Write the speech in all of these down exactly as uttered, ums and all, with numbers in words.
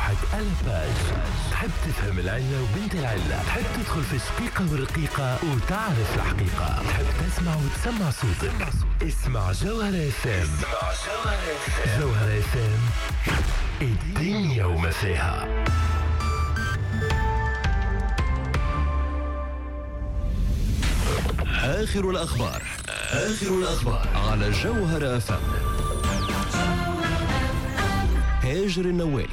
روحك ألفاج. تحب تفهم العلة وبنت العلة، تحب تدخل في الشقيقة والرقيقة وتعرف الحقيقة، تحب تسمع وتسمع صوتك. اسمع جوهرة اف ام. جوهرة اف ام، الدنيا وما فيها. آخر الأخبار آخر الأخبار على جوهرة اف ام. هاجر النوالي.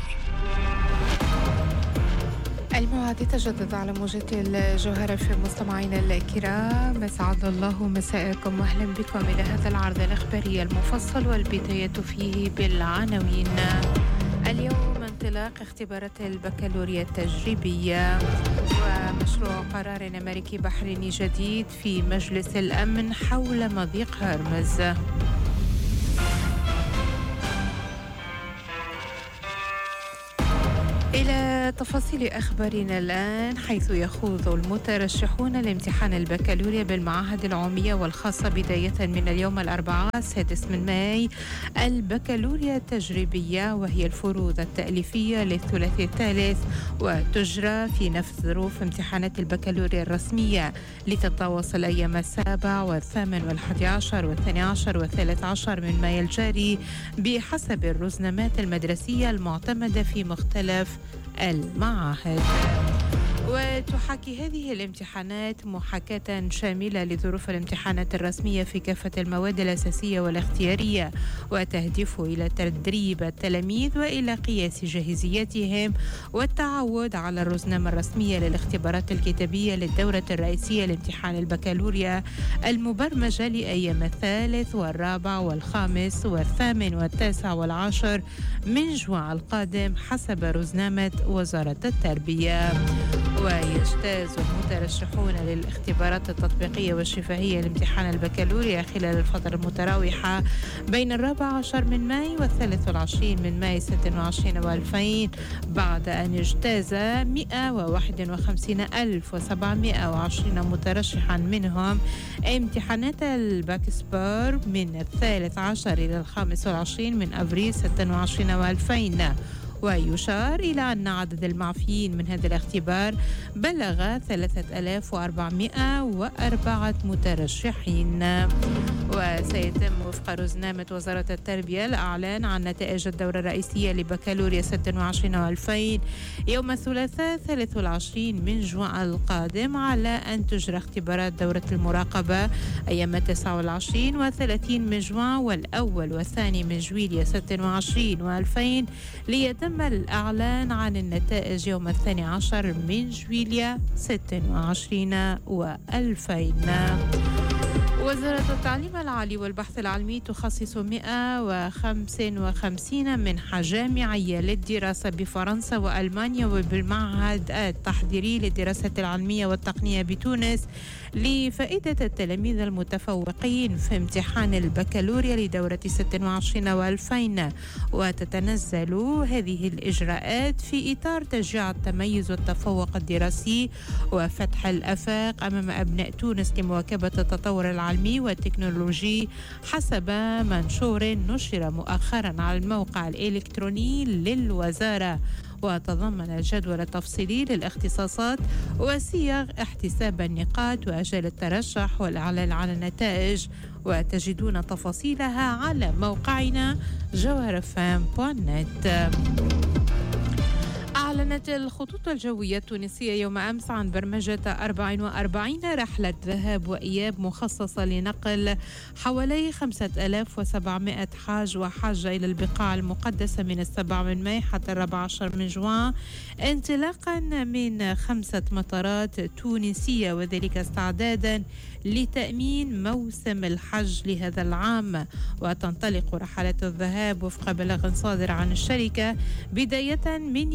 الموعد تجدد على موجة الجوهرة في مستمعينا الكرام. أسعد الله مساءكم وأهلا بكم إلى هذا العرض الإخباري المفصل، والبداية فيه بالعناوين. اليوم انطلاق اختبارات البكالوريا التجريبية، ومشروع قرار أمريكي بحريني جديد في مجلس الأمن حول مضيق هرمز. إلى تفاصيل أخبارنا الآن، حيث يخوض المترشحون لامتحان البكالوريا بالمعاهد العمومية والخاصة بداية من اليوم الأربعاء السادس من ماي البكالوريا التجريبية، وهي الفروض التأليفية للثلاثي الثالث، وتجرى في نفس ظروف امتحانات البكالوريا الرسمية لتتواصل أيام السابع والثامن والحادي عشر والثاني عشر والثالث عشر من ماي الجاري بحسب الرزنامات المدرسية المعتمدة في مختلف المعاهد. وتحاكي هذه الامتحانات محاكاة شاملة لظروف الامتحانات الرسمية في كافة المواد الأساسية والاختيارية، وتهدف إلى تدريب التلاميذ وإلى قياس جاهزيتهم والتعود على الرزنامة الرسمية للاختبارات الكتابية للدورة الرئيسية لامتحان البكالوريا المبرمجة لأيام الثالث والرابع والخامس والثامن والتاسع والعاشر من جوع القادم حسب رزنامة وزارة التربية. ويجتاز المترشحون للاختبارات التطبيقية والشفهية لامتحان البكالوريا خلال الفترة المتراوحة بين الرابع عشر من ماي والثالث والعشرين من ماي ستة وعشرين وألفين، بعد أن اجتاز مئة وواحد وخمسين ألف وسبعمئة وعشرين مترشحا منهم امتحانات الباكسبور من الثالث عشر إلى الخامس والعشرين من أبريل ستة وعشرين وألفين. ويشار إلى أن عدد المعفيين من هذا الاختبار بلغ ثلاثة آلاف وأربعمئة وأربعة مترشحين. وسيتم وفق رزنامة وزارة التربية الإعلان عن نتائج الدورة الرئيسية لبكالوريا ستة وعشرين وألفين يوم الثلاثاء الثالث والعشرين من جوع القادم، على أن تجرى اختبارات دورة المراقبة أيام التاسع والعشرين وثلاثين من جوع والأول والثاني من جويلية ستة وعشرين وألفين، ليتم الإعلان عن النتائج يوم الثاني عشر من جويلية ستة وعشرين وألفين. وزارة التعليم العالي والبحث العلمي تخصص مئة وخمسة وخمسين منحة جامعية للدراسة بفرنسا وألمانيا وبالمعهد التحضيري للدراسة العلمية والتقنية بتونس لفائدة التلاميذ المتفوقين في امتحان البكالوريا لدورة ستة وعشرين وألفين. وتتنزل هذه الإجراءات في إطار تشجيع التميز والتفوق الدراسي وفتح الآفاق أمام أبناء تونس لمواكبة التطور العلمي والتكنولوجي، حسب منشور نشر مؤخرا على الموقع الإلكتروني للوزارة، وتضمن الجدول التفصيلي للاختصاصات وصيغ احتساب النقاط وأجال الترشح والإعلان عن النتائج، وتجدون تفاصيلها على موقعنا جوهر فام دوت نت. أعلنت الخطوط الجوية التونسية يوم أمس عن برمجة أربع وأربعين رحلة ذهاب وإياب مخصصة لنقل حوالي خمسة آلاف وسبعمئة حاج وحاجة إلى البقاع المقدسة من السابع من ماي حتى الرابع عشر من جوان، انطلاقا من خمسة مطارات تونسية، وذلك استعدادا لتأمين موسم الحج لهذا العام. وتنطلق رحلات الذهاب وفق بلاغ صادر عن الشركة بداية من يوم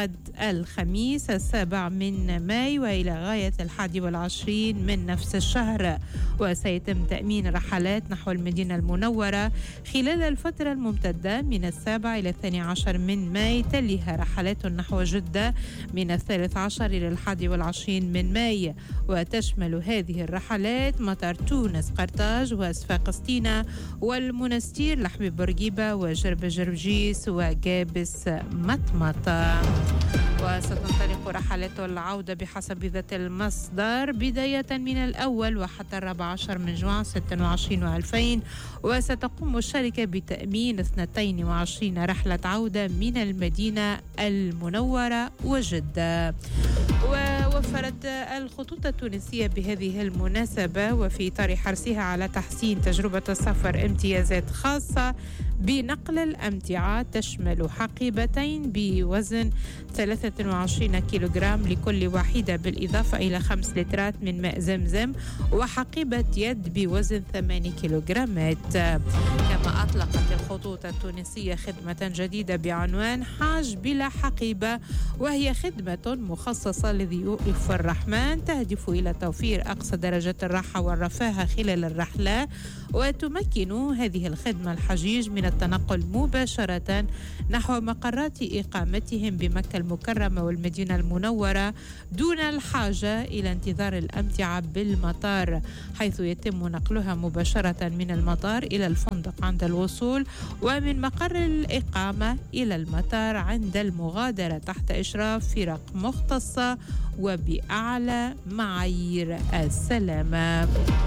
غد الخميس السابع من ماي وإلى غاية الحادي والعشرين من نفس الشهر. وسيتم تأمين رحلات نحو المدينة المنورة خلال الفترة الممتدة من السابع إلى الثاني عشر من ماي، تليها رحلات نحو جدة من الثالث عشر إلى الحادي والعشرين من ماي. وتشمل هذه الرحلات مطار تونس قرطاج وصفاقسطينة والمنستير لحبيب بورقيبة وجرب جربجيس وجابس مطمطة. وستنطلق رحلات العودة بحسب ذات المصدر بداية من الأول وحتى الرابع عشر من جوان ستة وعشرين وألفين. وستقوم الشركة بتأمين اثنتين وعشرين رحلة عودة من المدينة المنورة وجدة. ووفرت الخطوط التونسية بهذه المناسبة وفي إطار حرصها على تحسين تجربة السفر امتيازات خاصة بنقل الأمتعة تشمل حقيبتين بوزن ثلاثة وعشرين كيلوغرام لكل واحدة، بالإضافة إلى خمس لترات من ماء زمزم، وحقيبة يد بوزن ثمانية كيلوغرامات. كما أطلقت الخطوط التونسية خدمة جديدة بعنوان حاج بلا حقيبة، وهي خدمة مخصصة لضيوف الرحمن تهدف إلى توفير أقصى درجة الراحة والرفاهة خلال الرحلة. وتمكن هذه الخدمة الحجيج من التنقل مباشرة نحو مقرات إقامتهم بمكة المكرمة والمدينة المنورة دون الحاجة إلى انتظار الأمتعة بالمطار، حيث يتم نقلها مباشرة من المطار إلى الفندق عند الوصول، ومن مقر الإقامة إلى المطار عند المغادرة، تحت إشراف فرق مختصة وبأعلى معايير السلامة.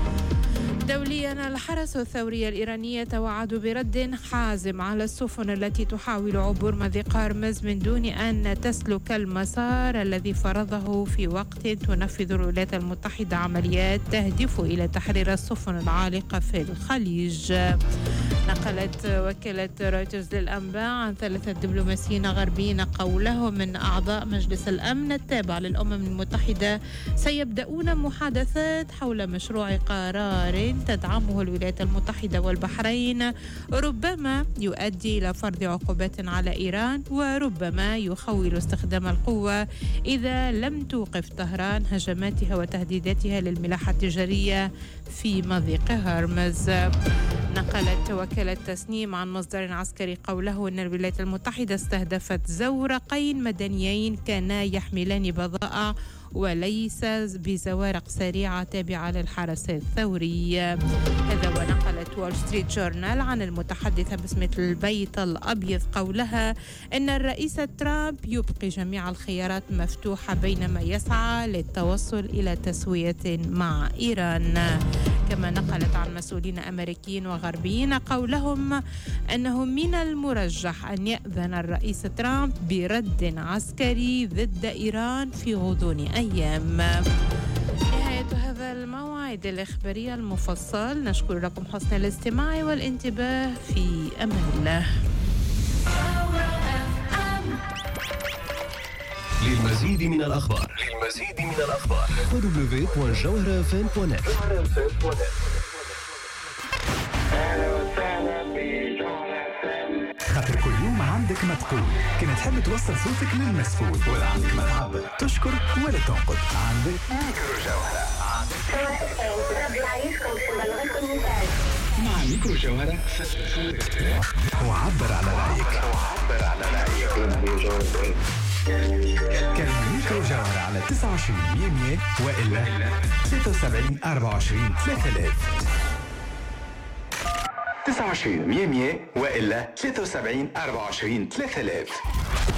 دوليا، الحرس الثوري الإيراني توعد برد حازم على السفن التي تحاول عبور مضيق هرمز من دون أن تسلك المسار الذي فرضه في وقت تنفذ الولايات المتحدة عمليات تهدف إلى تحرير السفن العالقة في الخليج. نقلت وكالة رويترز للأنباء عن ثلاثة دبلوماسيين غربيين قولهم من أعضاء مجلس الأمن التابع للأمم المتحدة سيبدأون محادثات حول مشروع قرار تدعمه الولايات المتحدة والبحرين ربما يؤدي إلى فرض عقوبات على إيران، وربما يخول استخدام القوة إذا لم توقف طهران هجماتها وتهديداتها للملاحة التجارية في مضيق هرمز. نقلت وكالة تسنيم عن مصدر عسكري قوله أن الولايات المتحدة استهدفت زورقين مدنيين كانا يحملان بضائع وليس بزوارق سريعة تابعة للحرس الثوري. هذا ونقلت وول ستريت جورنال عن المتحدثة باسم البيت الأبيض قولها أن الرئيس ترامب يبقي جميع الخيارات مفتوحة بينما يسعى للتوصل إلى تسوية مع إيران. كما نقلت عن مسؤولين أمريكيين وغربيين قولهم أنه من المرجح أن يأذن الرئيس ترامب برد عسكري ضد إيران في غضون أيام. نهاية هذا الموعد الإخباري المفصل، نشكر لكم حسن الاستماع والانتباه، في أمان الله. للمزيد من الأخبار للمزيد من الأخبار دبليو دبليو دبليو دوت جوهرة إف إم دوت نت. خاطر كل يوم عندك ما تقول، كنا تحب توصل صوتك للمسؤول ولا عندك ما تعبر، تشكر ولا تنقد، عندك ميكرو جوهرة. مع ميكرو جوهرة وعبر على رأيك. وعبر على رأيك. كان ميكرو جوهرة على تسعة وعشرين مية وإلا ستة وسبعين أربعة وعشرين ثلاثة آلاف. تسعة وعشرين مية وإلا ثلاثة وسبعين أربعة وعشرين ثلاثة آلاف.